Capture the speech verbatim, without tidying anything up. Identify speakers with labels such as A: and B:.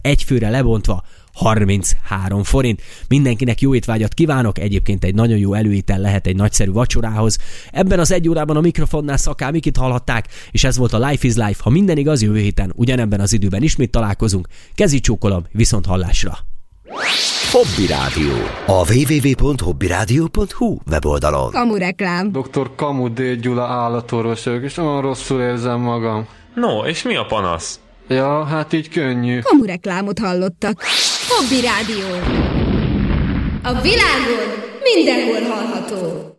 A: egy főre lebontva harminchárom forint. Mindenkinek jó étvágyat kívánok, egyébként egy nagyon jó előétel lehet egy nagyszerű vacsorához. Ebben az egy órában a mikrofonnál Szaká Mikit hallhatták, és ez volt a Life is Life. Ha minden igaz, jövő héten ugyanebben az időben ismét találkozunk. Kezi csókolom, viszont hallásra!
B: Hobby Rádió. A double-u double-u double-u pont hobby rádió pont hu weboldalon.
C: Kamu reklám.
D: doktor Kamu D. Gyula állatorvos vagyok, és olyan rosszul érzem magam.
E: No, és mi a panasz?
D: Ja, hát így könnyű.
C: Kamu reklámot hallottak. Hobby Rádió. A világon mindenhol hallható.